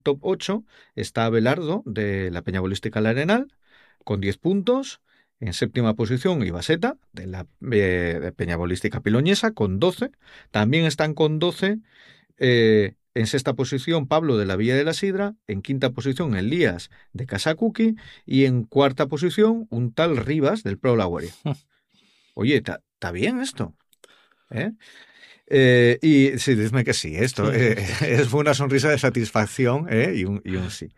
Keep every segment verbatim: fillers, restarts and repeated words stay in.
top ocho está Abelardo, de la Peña Bolística La Arenal, con diez puntos. En séptima posición, Ibaseta, de la eh, de Peña Bolística Piloñesa, con doce. También están con doce. Eh, en sexta posición, Pablo, de la Villa de la Sidra. En quinta posición, Elías, de Casacuqui. Y en cuarta posición, un tal Rivas, del Pro Laguardia. Oye, ¿está bien esto? ¿Eh? Eh, y sí, dime que sí, esto Sí, eh, sí, sí. es una sonrisa de satisfacción ¿eh? y, un, y un sí.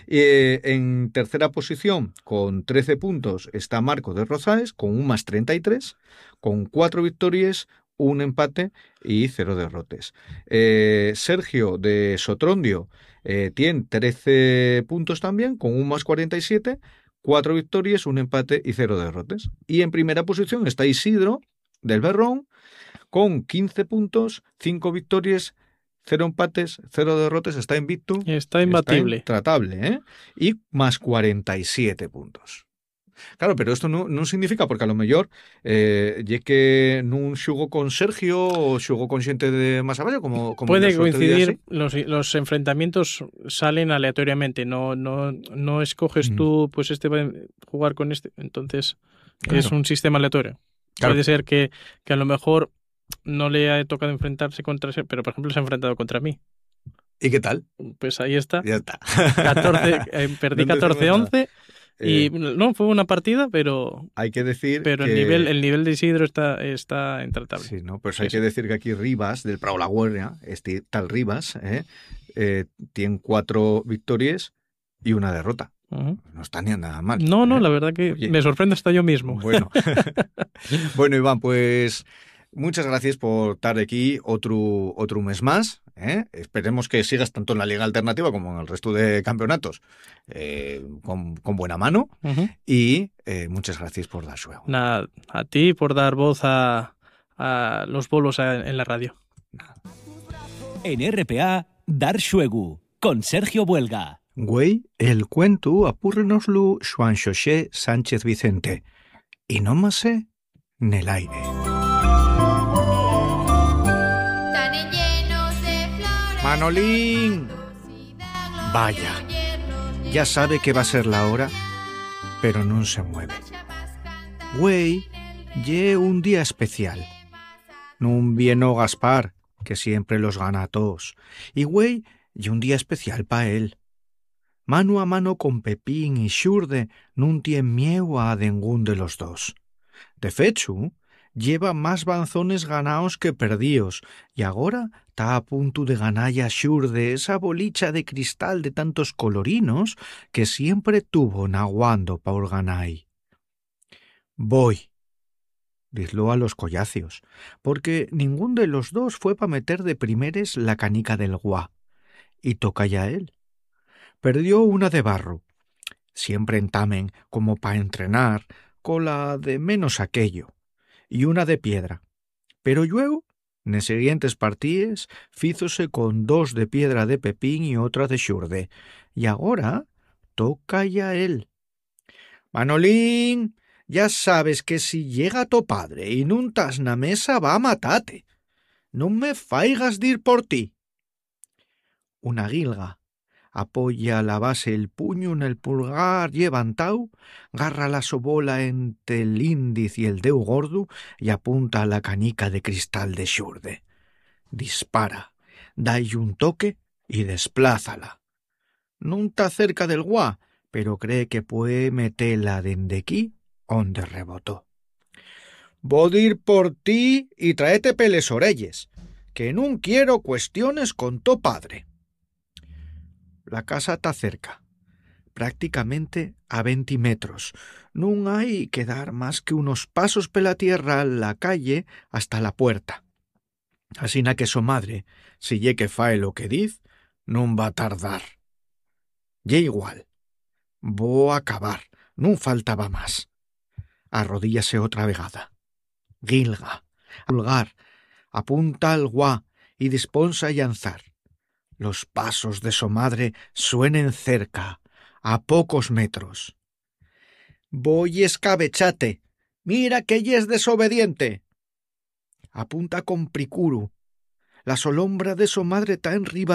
Eh, en tercera posición, con trece puntos, está Marco de Rozáes, con un más treinta y tres, con cuatro victorias, un empate y cero derrotes. Eh, Sergio de Sotrondio eh, tiene trece puntos también, con un más cuarenta y siete, cuatro victorias, un empate y cero derrotes. Y en primera posición está Isidro del Berrón, con quince puntos, cinco victorias, cero empates, cero derrotes, está invicto. Está imbatible. Está intratable, ¿eh? Y más cuarenta y siete puntos. Claro, pero esto no, no significa, porque a lo mejor eh, ya que no xugó con Sergio o xugó con xente de más abajo, como, como puede los otros días, coincidir, ¿sí? los, los enfrentamientos salen aleatoriamente, no, no, no escoges Mm. tú, pues este va a jugar con este, entonces Claro. es un sistema aleatorio. Claro. Puede ser que, que a lo mejor no le ha tocado enfrentarse contra ese, pero por ejemplo se ha enfrentado contra mí. ¿Y qué tal? Pues ahí está. Ya está. catorce, eh, perdí No decimos catorce once y Eh, no, fue una partida, pero, hay que decir pero que... el, nivel, el nivel de Isidro está, está intratable. Sí, ¿no? Pues Sí, hay sí. que decir que aquí Rivas, del Prau La Guardia, este tal Rivas, ¿eh? Eh, tiene cuatro victorias y una derrota. Uh-huh. No está ni nada mal. No, no, ¿eh? la verdad que Oye, me sorprende hasta yo mismo. Bueno, bueno, Iván, pues muchas gracias por estar aquí otro, otro mes más. ¿eh? Esperemos que sigas tanto en la Liga Alternativa como en el resto de campeonatos eh, con, con buena mano. Uh-huh. Y eh, muchas gracias por dar juego. Nada, a ti por dar voz a, a los bolos a, en la radio. En R P A, Dar Xuegu, con Sergio Buelga. Güey, el cuento apúrrenoslo Juan José Sánchez Vicente. Y no más sé, nel aire. Manolín. Vaya, ya sabe que va a ser la hora, pero no se mueve. Güey, ye un día especial. Nun vieno Gaspar, que siempre los gana a todos. Y güey, ye un día especial pa él. Mano a mano con Pepín y Xurde nun tien mieu a dengún de los dos. De fechu, lleva más banzones ganaos que perdíos, y agora está a punto de ganalla a Xurde esa bolicha de cristal de tantos colorinos que siempre tuvo naguando pa organai. Voy, dizlo a los collacios, porque ningún de los dos fue pa meter de primeres la canica del guá, y toca ya él. Perdió una de barro, siempre entamen como pa entrenar, cola de menos aquello, y una de piedra. Pero luego, nes siguientes partíes, fízose con dos de piedra de Pepín y otra de Xurde, y agora toca ya él. Manolín, ya sabes que si llega to padre y nun tas na mesa va a matate. Non me faigas dir por ti. Una guilga apoya la base el puño en el pulgar levantau, garra la sobola entre el índice y el deu gordo y apunta a la canica de cristal de Xurde. Dispara, dalle un toque y desplázala. Nun ta cerca del guá, pero cree que puede metela dende aquí onde rebotó. Vó dir por ti y traete peles orelles, que nun quiero cuestiones con to padre. La casa está cerca, prácticamente a veinte metros. Nun hay que dar más que unos pasos pela tierra a la calle hasta la puerta. Asina que so madre, si ye que fae lo que diz, nun va a tardar. Ye igual. Vo a acabar, nun faltaba más. Arrodíllase otra vegada. Guilga, pulgar, apunta al guá y disponsa a llanzar. Los pasos de su madre suenen cerca, a pocos metros. Voy escabechate, mira que ella es desobediente. Apunta con pricuru. La solombra de su madre está en riba